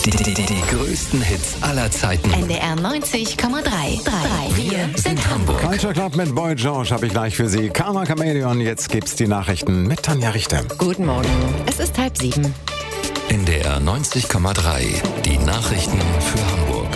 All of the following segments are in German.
Die größten Hits aller Zeiten. NDR 90,3. Wir sind Hamburg. Culture Club mit Boy George habe ich gleich für Sie. Karma Chameleon, jetzt gibt's die Nachrichten mit Tanja Richter. Guten Morgen. Es ist 6:30. NDR 90,3. Die Nachrichten für Hamburg.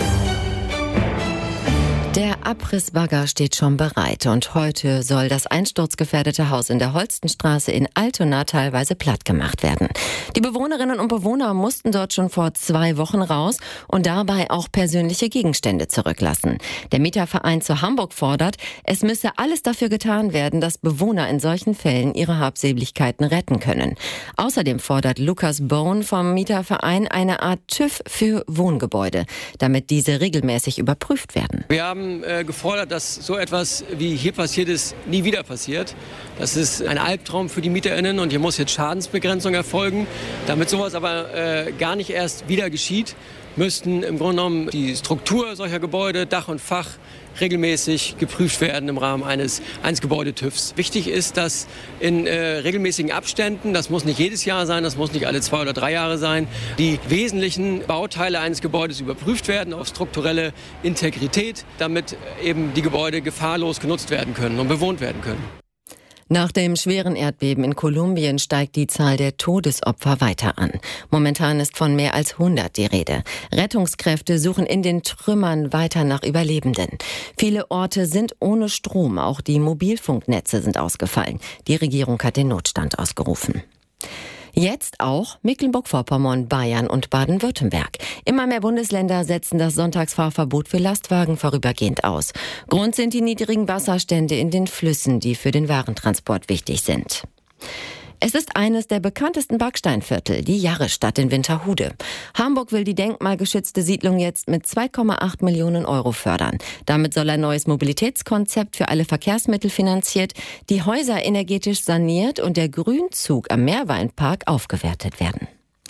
Der Abrissbagger steht schon bereit und heute soll das einsturzgefährdete Haus in der Holstenstraße in Altona teilweise platt gemacht werden. Die Bewohnerinnen und Bewohner mussten dort schon vor 2 Wochen raus und dabei auch persönliche Gegenstände zurücklassen. Der Mieterverein zu Hamburg fordert, es müsse alles dafür getan werden, dass Bewohner in solchen Fällen ihre Habseligkeiten retten können. Außerdem fordert Lukas Bone vom Mieterverein eine Art TÜV für Wohngebäude, damit diese regelmäßig überprüft werden. Wir haben gefordert, dass so etwas, wie hier passiert ist, nie wieder passiert. Das ist ein Albtraum für die MieterInnen und hier muss jetzt Schadensbegrenzung erfolgen. Damit sowas aber gar nicht erst wieder geschieht, müssten im Grunde genommen die Struktur solcher Gebäude, Dach und Fach, regelmäßig geprüft werden im Rahmen eines Gebäude-TÜVs. Wichtig ist, dass in regelmäßigen Abständen, das muss nicht jedes Jahr sein, das muss nicht alle 2 oder 3 Jahre sein, die wesentlichen Bauteile eines Gebäudes überprüft werden auf strukturelle Integrität, damit eben die Gebäude gefahrlos genutzt werden können und bewohnt werden können. Nach dem schweren Erdbeben in Kolumbien steigt die Zahl der Todesopfer weiter an. Momentan ist von mehr als 100 die Rede. Rettungskräfte suchen in den Trümmern weiter nach Überlebenden. Viele Orte sind ohne Strom, auch die Mobilfunknetze sind ausgefallen. Die Regierung hat den Notstand ausgerufen. Jetzt auch Mecklenburg-Vorpommern, Bayern und Baden-Württemberg. Immer mehr Bundesländer setzen das Sonntagsfahrverbot für Lastwagen vorübergehend aus. Grund sind die niedrigen Wasserstände in den Flüssen, die für den Warentransport wichtig sind. Es ist eines der bekanntesten Backsteinviertel, die Jarrestadt in Winterhude. Hamburg will die denkmalgeschützte Siedlung jetzt mit 2,8 Millionen Euro fördern. Damit soll ein neues Mobilitätskonzept für alle Verkehrsmittel finanziert, die Häuser energetisch saniert und der Grünzug am Meerweinpark aufgewertet werden.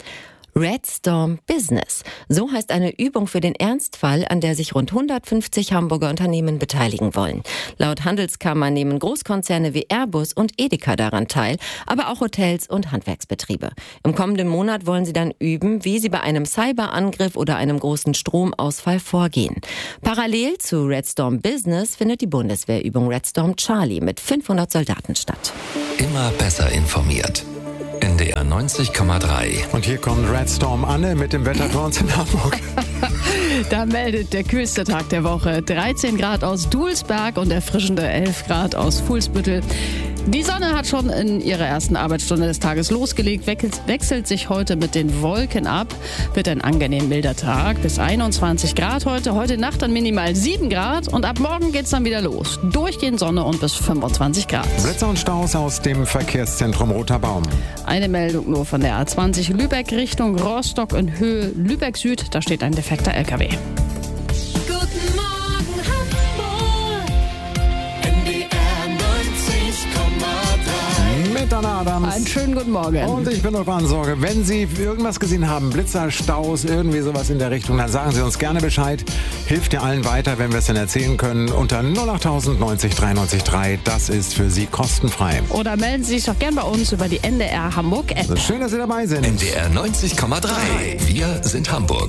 Red Storm Business. So heißt eine Übung für den Ernstfall, an der sich rund 150 Hamburger Unternehmen beteiligen wollen. Laut Handelskammer nehmen Großkonzerne wie Airbus und Edeka daran teil, aber auch Hotels und Handwerksbetriebe. Im kommenden Monat wollen sie dann üben, wie sie bei einem Cyberangriff oder einem großen Stromausfall vorgehen. Parallel zu Red Storm Business findet die Bundeswehrübung Red Storm Charlie mit 500 Soldaten statt. Immer besser informiert. NDR 90,3. Und hier kommt Red Storm Anne mit dem Wetter für uns in Hamburg. Da meldet der kühlste Tag der Woche 13 Grad aus Dulsberg und erfrischende 11 Grad aus Fuhlsbüttel. Die Sonne hat schon in ihrer ersten Arbeitsstunde des Tages losgelegt, wechselt sich heute mit den Wolken ab, wird ein angenehm milder Tag, bis 21 Grad heute Nacht dann minimal 7 Grad und ab morgen geht's dann wieder los. Durchgehend Sonne und bis 25 Grad. Blitzer und Staus aus dem Verkehrszentrum Roter Baum. Eine Meldung nur von der A20 Lübeck Richtung Rostock in Höhe Lübeck Süd, da steht ein defekter LKW. Guten Morgen Hamburg. NDR 90,3. Mit Anna Adams. Einen schönen guten Morgen. Und ich bin auf Ansorge. Wenn Sie irgendwas gesehen haben, Blitzer, Staus, irgendwie sowas in der Richtung, dann sagen Sie uns gerne Bescheid. Hilft ja allen weiter, wenn wir es dann erzählen können. Unter 08000 90 93 3. Das ist für Sie kostenfrei. Oder melden Sie sich doch gern bei uns über die NDR Hamburg App. Schön, dass Sie dabei sind. NDR 90,3. Wir sind Hamburg.